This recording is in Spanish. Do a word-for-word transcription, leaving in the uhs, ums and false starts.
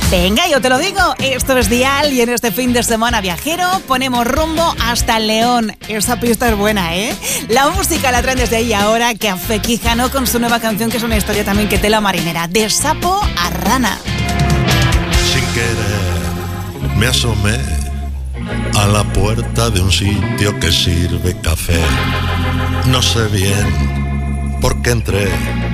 Venga, yo te lo digo, esto es Dial y en este fin de semana viajero ponemos rumbo hasta León. Esa pista es buena, ¿eh? La música la traen desde ahí ahora Café Quijano con su nueva canción, que es una historia también que tela marinera, de sapo a rana. Sin querer me asomé a la puerta de un sitio que sirve café. No sé bien por qué entré,